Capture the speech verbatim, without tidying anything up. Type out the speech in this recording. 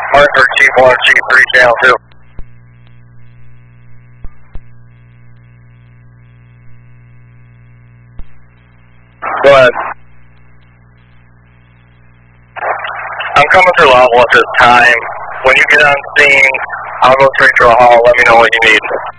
Arthur, Chief one, Chief three, Channel two. Go ahead. I'm coming through level at this time. When you get on scene, I'll go straight to a hall. Let me know what you need.